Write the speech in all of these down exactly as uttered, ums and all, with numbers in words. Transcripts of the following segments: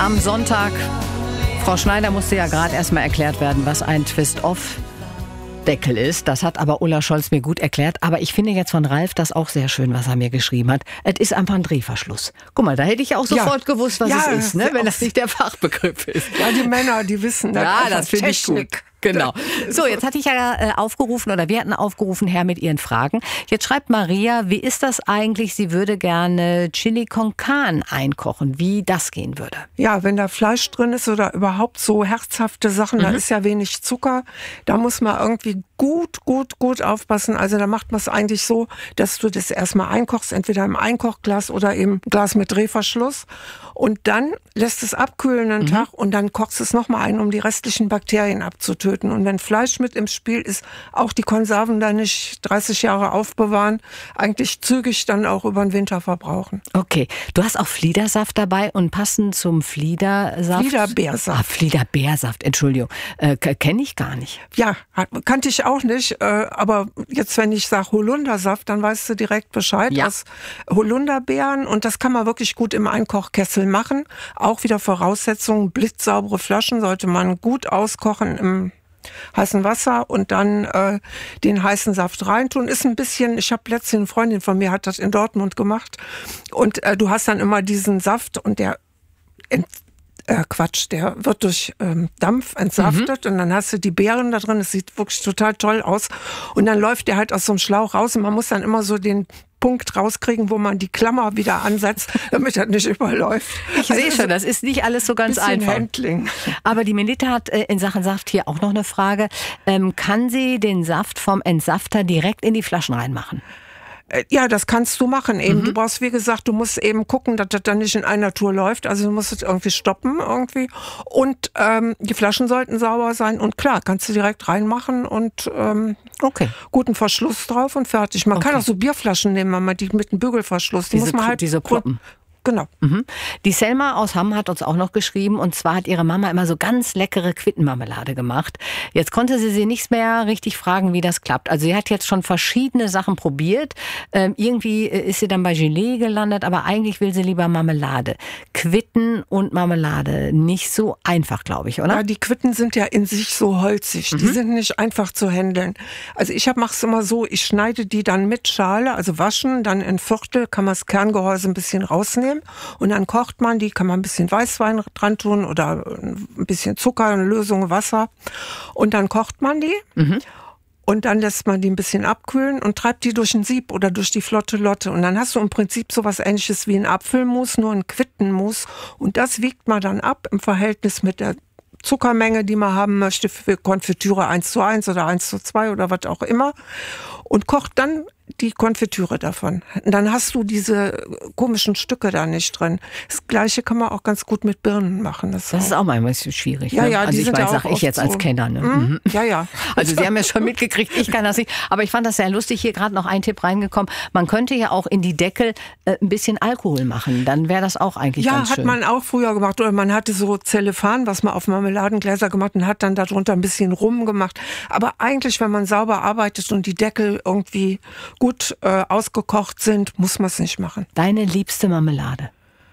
am Sonntag. Frau Schneider musste ja gerade erstmal erklärt werden, was ein Twist-Off-Deckel ist. Das hat aber Ulla Scholz mir gut erklärt. Aber ich finde jetzt von Ralf das auch sehr schön, was er mir geschrieben hat. Es ist einfach ein Drehverschluss. Guck mal, da hätte ich auch sofort ja. gewusst, was ja, es ist, ne? Wenn das nicht der Fachbegriff ist. Ja, die Männer, die wissen das. Ja, das finde ich gut. Genau. So, jetzt hatte ich ja äh, aufgerufen, oder wir hatten aufgerufen, Herr, mit Ihren Fragen. Jetzt schreibt Maria, wie ist das eigentlich? Sie würde gerne Chili con Carne einkochen, wie das gehen würde. Ja, wenn da Fleisch drin ist oder überhaupt so herzhafte Sachen, mhm. da ist ja wenig Zucker. Da muss man irgendwie gut, gut, gut aufpassen. Also da macht man es eigentlich so, dass du das erstmal einkochst, entweder im Einkochglas oder im Glas mit Drehverschluss. Und dann lässt es abkühlen einen mhm. Tag und dann kochst du es nochmal ein, um die restlichen Bakterien abzutöten. Und wenn Fleisch mit im Spiel ist, auch die Konserven da nicht dreißig Jahre aufbewahren, eigentlich zügig dann auch über den Winter verbrauchen. Okay, du hast auch Fliedersaft dabei und passend zum Fliedersaft... Fliederbeersaft. Ah, Fliederbeersaft, Entschuldigung. Äh, kenne ich gar nicht. Ja, kannte ich auch nicht. Äh, aber jetzt, wenn ich sage Holundersaft, dann weißt du direkt Bescheid. Ja. Aus Holunderbeeren. Und das kann man wirklich gut im Einkochkessel machen. Auch wieder Voraussetzungen, blitzsaubere Flaschen sollte man gut auskochen im heißen Wasser und dann äh, den heißen Saft reintun. Ist ein bisschen, ich habe letztens eine Freundin von mir, hat das in Dortmund gemacht. Und äh, du hast dann immer diesen Saft und der ent, äh, Quatsch, der wird durch ähm, Dampf entsaftet mhm. und dann hast du die Beeren da drin. Das sieht wirklich total toll aus. Und dann läuft der halt aus so einem Schlauch raus und man muss dann immer so den Punkt rauskriegen, wo man die Klammer wieder ansetzt, damit das nicht überläuft. Ich also sehe schon, das ist nicht alles so ganz einfach. Handling. Aber die Melita hat äh, in Sachen Saft hier auch noch eine Frage. Ähm, kann sie den Saft vom Entsafter direkt in die Flaschen reinmachen? Ja, das kannst du machen eben. Mhm. Du brauchst, wie gesagt, du musst eben gucken, dass das dann nicht in einer Tour läuft. Also du musst es irgendwie stoppen irgendwie. Und ähm, die Flaschen sollten sauber sein. Und klar, kannst du direkt reinmachen und ähm, okay. guten Verschluss drauf und fertig. Man okay. kann auch so Bierflaschen nehmen, man die mit einem Bügelverschluss. Die diese, muss man halt diese Ploppen. Genau. Mhm. Die Selma aus Hamm hat uns auch noch geschrieben, und zwar hat ihre Mama immer so ganz leckere Quittenmarmelade gemacht. Jetzt konnte sie sie nicht mehr richtig fragen, wie das klappt. Also sie hat jetzt schon verschiedene Sachen probiert. Ähm, irgendwie ist sie dann bei Gelee gelandet, aber eigentlich will sie lieber Marmelade. Quitten und Marmelade, nicht so einfach, glaube ich, oder? Ja, die Quitten sind ja in sich so holzig. Mhm. Die sind nicht einfach zu handeln. Also ich mache es immer so, ich schneide die dann mit Schale, also waschen, dann in Viertel, kann man das Kerngehäuse ein bisschen rausnehmen. Und dann kocht man die, kann man ein bisschen Weißwein dran tun oder ein bisschen Zucker, eine Lösung Wasser. Und dann kocht man die. Mhm. Und dann lässt man die ein bisschen abkühlen und treibt die durch ein Sieb oder durch die flotte Lotte. Und dann hast du im Prinzip sowas Ähnliches wie ein Apfelmus, nur ein Quittenmus. Und das wiegt man dann ab im Verhältnis mit der Zuckermenge, die man haben möchte für Konfitüre eins zu eins oder eins zu zwei oder was auch immer. Und kocht dann die Konfitüre davon. Und dann hast du diese komischen Stücke da nicht drin. Das Gleiche kann man auch ganz gut mit Birnen machen. Das, das ist auch manchmal schwierig. Ja, ne? ja, also die ich sind meine, ja sag ich jetzt so als Kenner. Ne? Mhm. Ja, ja. Also Sie haben ja schon mitgekriegt, ich kann das nicht. Aber ich fand das sehr lustig, hier gerade noch ein Tipp reingekommen. Man könnte ja auch in die Deckel äh, ein bisschen Alkohol machen. Dann wäre das auch eigentlich ja, ganz schön. Ja, hat man auch früher gemacht. Oder man hatte so Zellophan, was man auf Marmeladengläser gemacht und hat dann darunter ein bisschen Rum gemacht. Aber eigentlich, wenn man sauber arbeitet und die Deckel irgendwie gut äh, ausgekocht sind, muss man es nicht machen. Deine liebste Marmelade?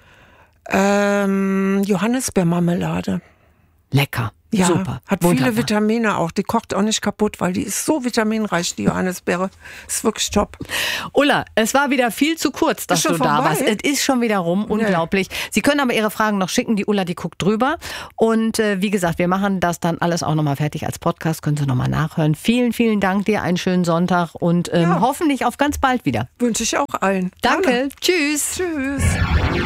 Ähm, Johannisbeermarmelade. Lecker. Ja, super. Hat Wunderbar. viele Vitamine auch. Die kocht auch nicht kaputt, weil die ist so vitaminreich, die Johannisbeere. Ist wirklich top. Ulla, es war wieder viel zu kurz, dass du da warst. Es ist schon wieder rum. Unglaublich. Nee. Sie können aber Ihre Fragen noch schicken. Die Ulla, die guckt drüber. Und äh, wie gesagt, wir machen das dann alles auch nochmal fertig als Podcast. Können Sie nochmal nachhören. Vielen, vielen Dank dir. Einen schönen Sonntag und ähm, ja. hoffentlich auf ganz bald wieder. Wünsche ich auch allen. Danke. Gerne. Tschüss. Tschüss.